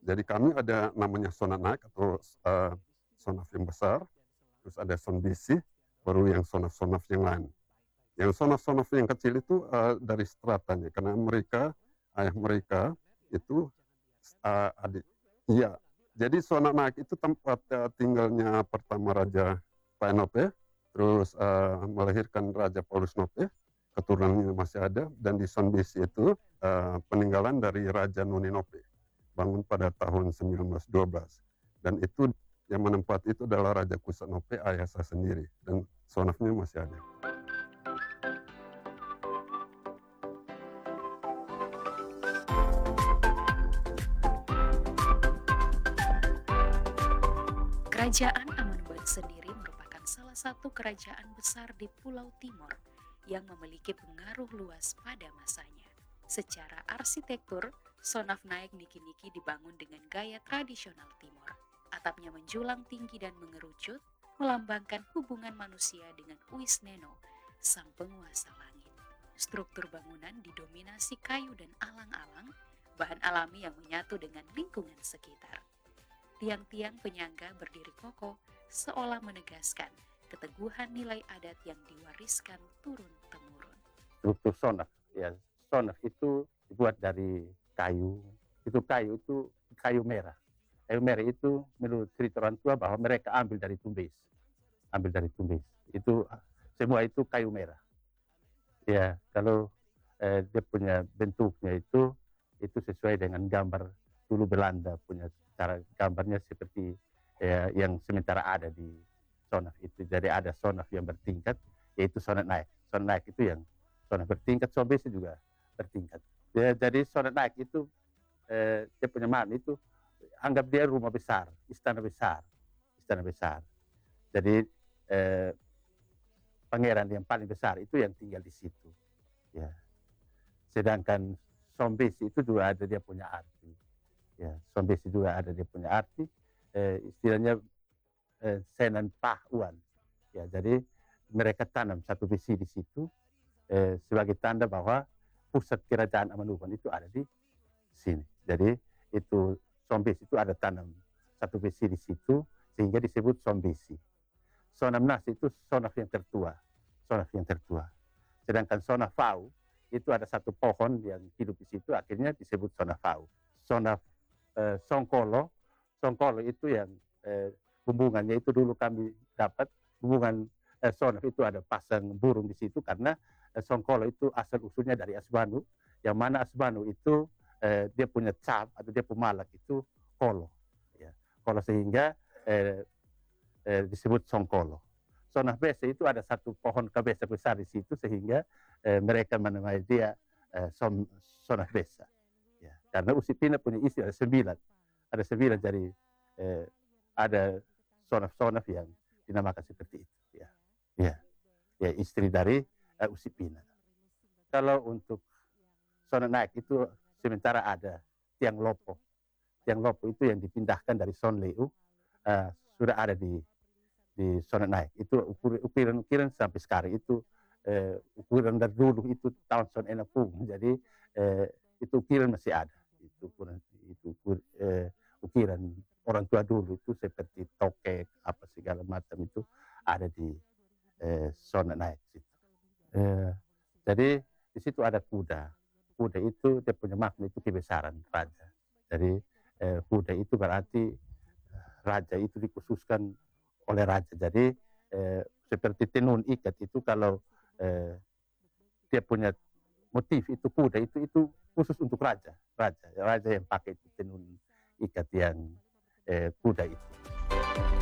Jadi kami ada namanya sonat naik atau sonaf yang besar, terus ada sound bisi, baru yang sonaf-sonaf yang lain. Yang sonaf-sonaf yang kecil itu dari stratanya, karena ayah mereka itu adik. Iya, jadi sonat naik itu tempat tinggalnya pertama Raja Painope, terus melahirkan Raja Paulus Nope, keturunannya masih ada, dan di sound bisi itu peninggalan dari Raja Noni Nope, bangun pada tahun 1912. Dan itu yang menempati itu adalah Raja Kusa Nope, ayah saya sendiri, dan sonafnya masih ada. Kerajaan Amanubay sendiri merupakan salah satu kerajaan besar di Pulau Timor yang memiliki pengaruh luas pada masanya. Secara arsitektur, Sonaf Naik Niki-Niki dibangun dengan gaya tradisional Timor. Atapnya menjulang tinggi dan mengerucut, melambangkan hubungan manusia dengan Uisneno, sang penguasa langit. Struktur bangunan didominasi kayu dan alang-alang, bahan alami yang menyatu dengan lingkungan sekitar. Tiang-tiang penyangga berdiri kokoh, seolah menegaskan keteguhan nilai adat yang diwariskan turun-temurun. Struktur sonaf, ya sonaf itu dibuat dari kayu. Kayu itu kayu merah. Kayu merah itu menurut cerita orang tua bahwa mereka ambil dari tumbes. Itu semua itu kayu merah. Ya, kalau dia punya bentuknya itu sesuai dengan gambar dulu Belanda punya cara gambarnya seperti yang sementara ada di sonaf itu. Jadi ada sonaf yang bertingkat, yaitu sonat naik. Sonat naik itu yang sonaf bertingkat, sobesi juga bertingkat. Ya, jadi sonat naik itu dia punya makna itu anggap dia rumah besar, istana besar. Jadi pangeran yang paling besar itu yang tinggal di situ. Ya. Sedangkan sombesi itu juga ada dia punya arti. Ya, sombesi juga ada dia punya arti. Istilahnya senan pahuan. Ya, jadi mereka tanam satu besi di situ sebagai tanda bahwa pusat kerajaan Amanubay itu ada di sini. Jadi itu sombesi itu ada tanam satu besi di situ sehingga disebut sombesi. Sonam Nas itu sonaf yang tertua. Sedangkan sonaf Fau itu ada satu pohon yang hidup di situ, akhirnya disebut sonaf Fau. Sonaf Songkolo itu yang hubungannya itu dulu kami dapat hubungan sonaf itu ada pasang burung di situ karena Songkolo itu asal usulnya dari Asbanu, yang mana Asbanu itu dia punya cap atau dia punya malak itu kolo, ya. Kolo sehingga disebut Songkolo. Sonaf Bese itu ada satu pohon kabesa besar di situ sehingga mereka menamai dia Sonaf Besa. Ya, karena Usipina punya istri ada 9. Jadi ada sonaf-sonaf yang dinamakan seperti itu. Ya, istri dari Usipina. Kalau untuk sonaf naik itu sementara ada tiang lopo. Tiang lopo itu yang dipindahkan dari Sonleu sudah ada di sonat naik. Itu ukiran sampai sekarang itu ukuran dari dulu itu tahun son enapung. Jadi itu ukiran masih ada. Ukiran orang tua dulu itu seperti tokek apa segala macam itu ada di sonat naik situ. Jadi di situ ada kuda. Kuda itu dia punya makna itu kebesaran raja. Jadi kuda itu berarti raja itu dikhususkan oleh raja. Jadi seperti tenun ikat itu kalau dia punya motif itu kuda itu khusus untuk raja yang pakai tenun ikat yang kuda itu.